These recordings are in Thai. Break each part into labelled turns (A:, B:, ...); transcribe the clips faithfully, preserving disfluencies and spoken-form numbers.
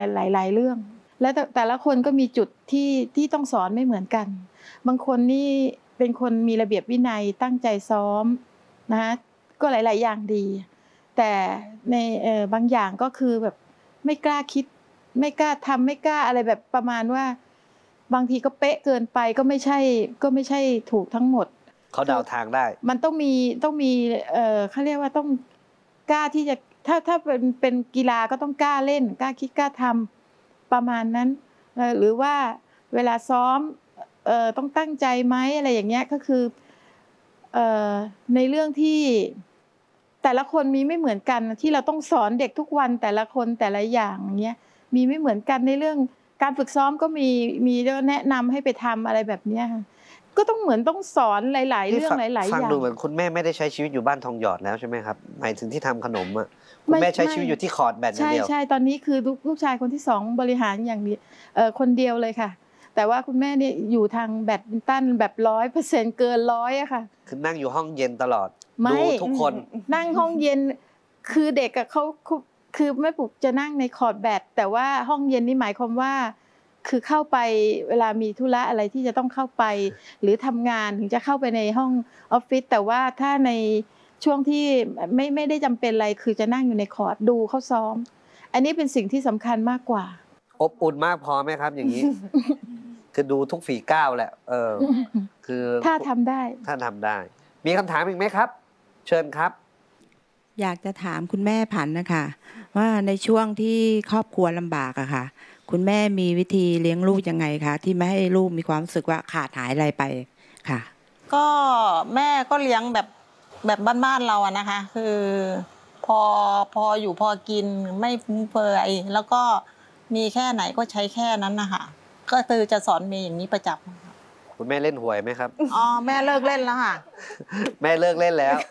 A: หลายๆเรื่องและแต่ละคนก็มีจุดที่ที่ต้องสอนไม่เหมือนกันบางคนนี่เป็นคนมีระเบียบวินัยตั้งใจซ้อมนะคะก็หลายๆอย่างดีแต่ในเอ่อบางอย่างก็คือแบบไม่กล้าคิดไม่กล้าทำไม่กล้าอะไรแบบประมาณว่าบางทีก็เป๊ะเกินไปก็ไม่ใช่ก็ไม่ใช่ถูกทั้งหมด
B: เขาเดาทางได้
A: มันต้องมีต้องมีเอ่อเขาเรียกว่าต้องกล้าที่จะถ้าถ้าเป็นเป็นกีฬาก็ต้องกล้าเล่นกล้าคิดกล้าทำประมาณนั้นหรือว่าเวลาซ้อมเอ่อต้องตั้งใจไหมอะไรอย่างเงี้ยก็คือเอ่อในเรื่องที่แต่ละคนมีไม่เหมือนกันที่เราต้องสอนเด็กทุกวันแต่ละคนแต่ละอย่างเงี้ยมีไม่เหมือนกันในเรื่องการฝึกซ้อมก็มีมีแนะนำให้ไปทำอะไรแบบเนี้ยค่ะก็ต้องเหมือนต้องสอนหลายๆเรื่องหลายๆอย่าง
B: ฟังดูเหมือนคุณแม่ไม่ได้ใช้ชีวิตอยู่บ้านทองหยอดแล้วใช่ไหมครับหมายถึงที่ทำขนมอ่ะคุณแม่ใช้ชีวิตอยู่ที่คอร์ดแบดอย่างเดียว
A: ใช่ใช่ตอนนี้คือลูกชายคนที่สองบริหารอย่างนี้เอ่อคนเดียวเลยค่ะแต่ว่าคุณแม่เนี่ยอยู่ทางแบดมินตันแบบร้อยเปอร์เซ็นต์เกินร้อยอะค่ะ
B: คือนั่งอยู่ห้องเย็นตลอดดูทุกคน
A: นั่งห้องเย็นคือเด็กอะเขาคือแม่ปุกจะนั่งในคอร์ดแบดแต่ว่าห้องเย็นนี่หมายความว่าคือเข้าไปเวลามีธุระอะไรที่จะต้องเข้าไปหรือทำงานถึงจะเข้าไปในห้องออฟฟิศแต่ว่าถ้าในช่วงที่ไม่ไม่ได้จำเป็นอะไรคือจะนั่งอยู่ในคอร์ดดูเขาซ้อมอันนี้เป็นสิ่งที่สำคัญมากกว่า
B: อบอุ่นมากพอไหมครับอย่างนี้คือดูทุกฝีก้าวแหละเออคือ
A: ถ้าทำได้
B: ถ้าทำได้มีคำถามอีกไหมครับเชิญครับ
C: อยากจะถามคุณแม่ผันนะคะว่าในช่วงที่ครอบครัวลำบากอะค่ะคุณแม่มีวิธีเลี้ยงลูกยังไงคะที่ไม่ให้ลูกมีความรู้สึกว่าขาดหายอะไรไปค่ะ
D: ก็แม่ก็เลี้ยงแบบแบบบ้านๆเราอะนะคะคือพอพออยู่พอกินไม่ฟุ่มเฟือยแล้วก็มีแค่ไหนก็ใช้แค่นั้นนะคะก็คือจะสอนเมย์อย่างนี้ประจำ
B: คุณแม่เล่นหวยไหมครับ
D: อ๋อแม่เลิกเล่นแล้วค่ะ
B: แม่เลิกเล่นแล้ว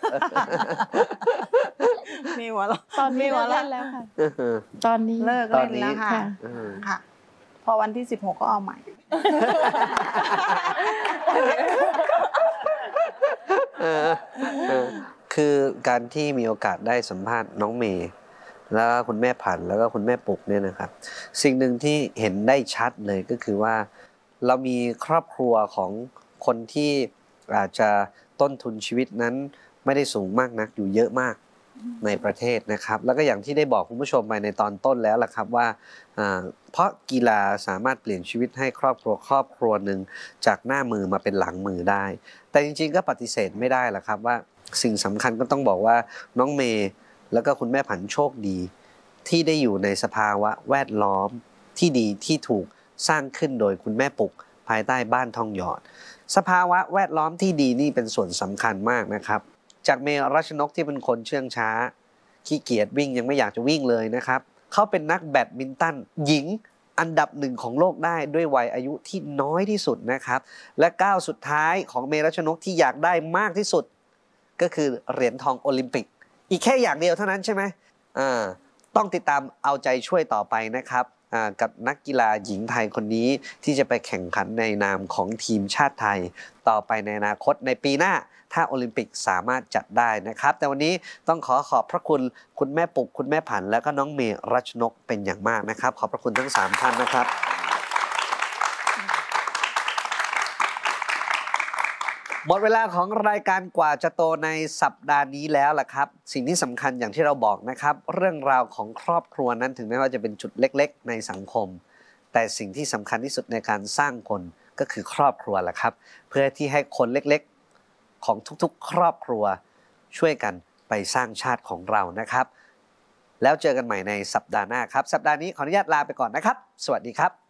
D: มีหัวเราะ
A: ตอนนี้เลิกเล่นแล้วค่ะตอนนี้
D: เลิกเล่นแล้วค่ะค่ะพอวันที่สิบหกก็เอาใหม่
B: คือการที่มีโอกาสได้สัมภาษณ์น้องเมย์แล้วคุณแม่ผันแล้วก็คุณแม่ปุกเนี่ยนะครับสิ่งหนึ่งที่เห็นได้ชัดเลยก็คือว่าเรามีครอบครัวของคนที่อาจจะต้นทุนชีวิตนั้นไม่ได้สูงมากนักอยู่เยอะมากในประเทศนะครับแล้วก็อย่างที่ได้บอกคุณผู้ชมไปในตอนต้นแล้วล่ะครับว่าเพราะกีฬาสามารถเปลี่ยนชีวิตให้ครอบครัวครอบครัวหนึ่งจากหน้ามือมาเป็นหลังมือได้แต่จริงๆก็ปฏิเสธไม่ได้ล่ะครับว่าสิ่งสำคัญก็ต้องบอกว่าน้องเมย์แล้วก็คุณแม่ผันโชคดีที่ได้อยู่ในสภาวะแวดล้อมที่ดีที่ถูกสร้างขึ้นโดยคุณแม่ปุกภายใต้บ้านทองหยอดสภาวะแวดล้อมที่ดีนี่เป็นส่วนสำคัญมากนะครับจากเมย์รัชนกที่เป็นคนเชื่องช้าขี้เกียจวิ่งยังไม่อยากจะวิ่งเลยนะครับเขาเป็นนักแบดมินตันหญิงอันดับหนึ่งของโลกได้ด้วยวัยอายุที่น้อยที่สุดนะครับและก้าวสุดท้ายของเมย์รัชนกที่อยากได้มากที่สุดก็คือเหรียญทองโอลิมปิกอีกแค่อย่างเดียวเท่านั้นใช่ไหมอ่าต้องติดตามเอาใจช่วยต่อไปนะครับกับนักกีฬาหญิงไทยคนนี้ที่จะไปแข่งขันในนามของทีมชาติไทยต่อไปในอนาคตในปีหน้าถ้าโอลิมปิกสามารถจัดได้นะครับแต่วันนี้ต้องขอขอบพระคุณคุณแม่ปุกคุณแม่ผันและก็น้องเมย์รัชนกเป็นอย่างมากนะครับขอบพระคุณทั้งสามท่านนะครับหมดเวลาของรายการกว่าจะโตในสัปดาห์นี้แล้วล่ะครับสิ่งที่สำคัญอย่างที่เราบอกนะครับเรื่องราวของครอบครัวนั้นถึงแม้ว่าจะเป็นจุดเล็กๆในสังคมแต่สิ่งที่สำคัญที่สุดในการสร้างคนก็คือครอบครัวล่ะครับเพื่อที่ให้คนเล็กๆของทุกๆครอบครัวช่วยกันไปสร้างชาติของเรานะครับแล้วเจอกันใหม่ในสัปดาห์หน้าครับสัปดาห์นี้ขออนุญาตลาไปก่อนนะครับสวัสดีครับ